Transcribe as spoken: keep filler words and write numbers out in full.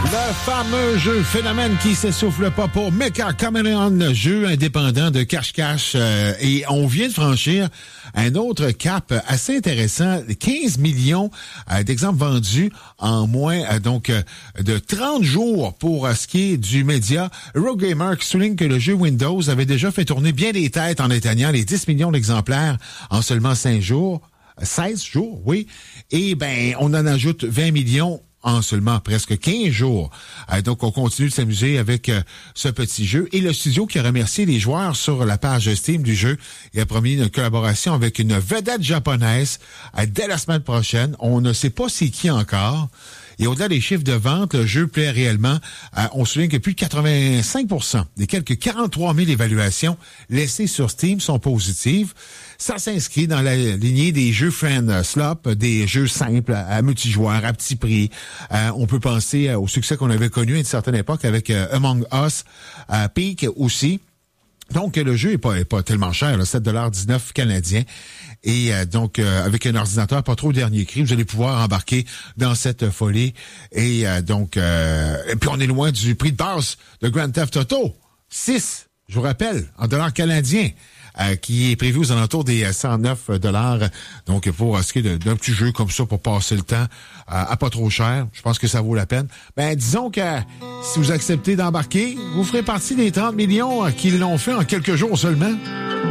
Le fameux jeu phénomène qui s'essouffle pas pour Mecha Chameleon, jeu indépendant de cache-cache. Euh, et on vient de franchir un autre cap assez intéressant. quinze millions euh, d'exemples vendus en moins euh, donc euh, de trente jours pour euh, ce qui est du média. Eurogamer souligne que le jeu Windows avait déjà fait tourner bien des têtes en atteignant les dix millions d'exemplaires en seulement cinq jours. seize jours, oui. Et ben, on en ajoute vingt millions en seulement presque quinze jours. Euh, donc, on continue de s'amuser avec euh, ce petit jeu. Et le studio qui a remercié les joueurs sur la page Steam du jeu et a promis une collaboration avec une vedette japonaise euh, dès la semaine prochaine. On ne sait pas c'est qui encore. Et au-delà des chiffres de vente, le jeu plaît réellement. Euh, on souligne que plus de quatre-vingt-cinq pour cent des quelques quarante-trois mille évaluations laissées sur Steam sont positives. Ça s'inscrit dans la lignée des jeux friend slop, des jeux simples à multijoueurs, à petit prix. Euh, on peut penser au succès qu'on avait connu à une certaine époque avec euh, Among Us, euh, Peak aussi. Donc, le jeu est pas, est pas tellement cher, là, sept dollars dix-neuf canadiens. Et euh, donc, euh, avec un ordinateur pas trop au dernier cri, vous allez pouvoir embarquer dans cette folie. Et euh, donc, euh, et puis on est loin du prix de base de Grand Theft Auto. six, je vous rappelle, en dollars canadiens. Euh, qui est prévu aux alentours des cent neuf dollars. Donc, pour ce qui est d'un petit jeu comme ça, pour passer le temps euh, à pas trop cher, je pense que ça vaut la peine. Ben, disons que si vous acceptez d'embarquer, vous ferez partie des trente millions qui l'ont fait en quelques jours seulement.